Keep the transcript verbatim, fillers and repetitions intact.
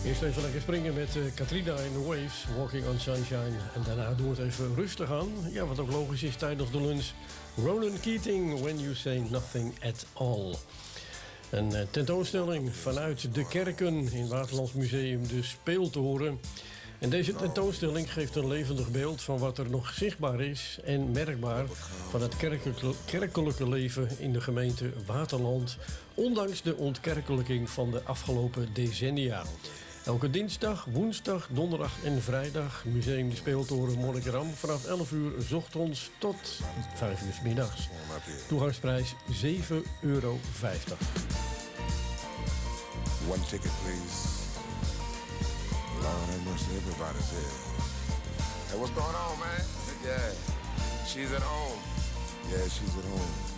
Eerst even lekker springen met uh, Katrina in the Waves, Walking on Sunshine. En daarna doen we het even rustig aan. Ja, wat ook logisch is tijdens de lunch. Ronan Keating, When You Say Nothing at All. Een uh, tentoonstelling vanuit de kerken in Waterlands Museum De Speeltoren. En deze tentoonstelling geeft een levendig beeld van wat er nog zichtbaar is en merkbaar van het kerkelijke, kerkelijke leven in de gemeente Waterland, ondanks de ontkerkelijking van de afgelopen decennia. Elke dinsdag, woensdag, donderdag en vrijdag Museum De Speeltoren Monnikendam vanaf elf uur 's ochtends tot vijf uur 's middags. Toegangsprijs zeven euro vijftig. One ticket, please. Lord have mercy, everybody's here. Hey, what's going on, man? Yeah, she's at home. Yeah, she's at home.